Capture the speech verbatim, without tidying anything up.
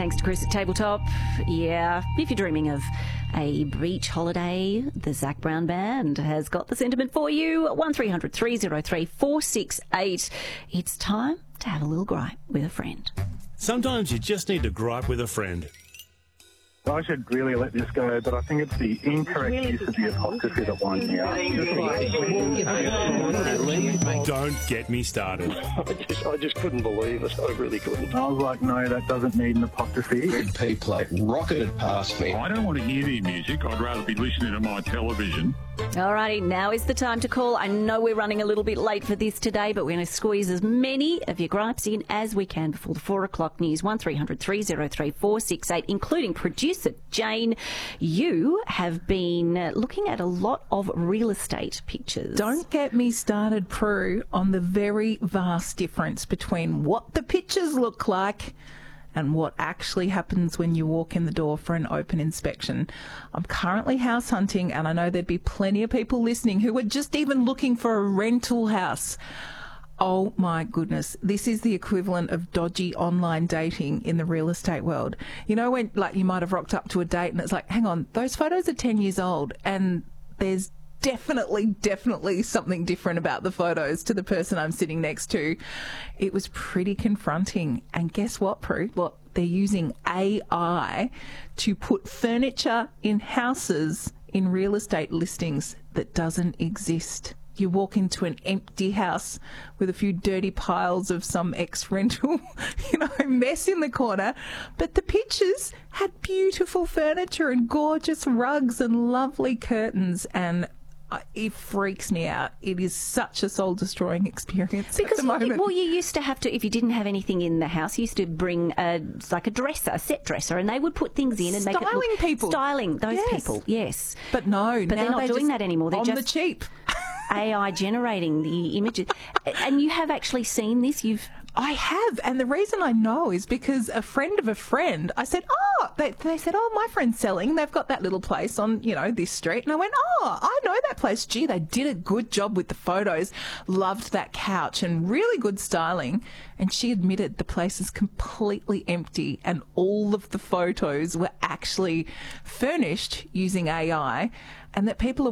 Thanks to Chris at Tabletop. Yeah, if you're dreaming of a beach holiday, the Zach Brown Band has got the sentiment for you. one three hundred three oh three four six eight. It's time to have a little gripe with a friend. Sometimes you just need to gripe with a friend. I should really let this go, but I think it's the incorrect use of the apostrophe that winds me up. Don't get me started. I just, I just couldn't believe it. I really couldn't. I was like, no, that doesn't need an apostrophe. Red P plate rocketed past me. I don't want to hear the music. I'd rather be listening to my television. Alrighty, now is the time to call. I know we're running a little bit late for this today, but we're going to squeeze as many of your gripes in as we can before the four o'clock news. one three hundred three oh three four six eight, including producer Jane. You have been uh, looking at a lot of real estate pictures. Don't get me started, Prue, on the very vast difference between what the pictures look like and what actually happens when you walk in the door for an open inspection. I'm currently house hunting, and I know there'd be plenty of people listening who are just even looking for a rental house. Oh my goodness, this is the equivalent of dodgy online dating in the real estate world. You know, when like you might have rocked up to a date and it's like, hang on, those photos are ten years old, and there's definitely, definitely something different about the photos to the person I'm sitting next to. It was pretty confronting. And guess what, Prue? What? They're using A I to put furniture in houses in real estate listings that doesn't exist. You walk into an empty house with a few dirty piles of some ex-rental, you know, mess in the corner, but the pictures had beautiful furniture and gorgeous rugs and lovely curtains, and it freaks me out. It is such a soul-destroying experience because, at the moment. Well, you used to have to, if you didn't have anything in the house, you used to bring a, like a dresser, a set dresser, and they would put things in and styling make it look... people. Styling those yes. people, yes. But no, but now they're not doing just that anymore. They're on just the cheap. A I generating the images. And you have actually seen this? You've... I have, and the reason I know is because a friend of a friend, I said, oh, they, they said, oh, my friend's selling. They've got that little place on, you know, this street. And I went, oh, I know that place. Gee, they did a good job with the photos. Loved that couch and really good styling. And she admitted the place is completely empty and all of the photos were actually furnished using A I, and that people are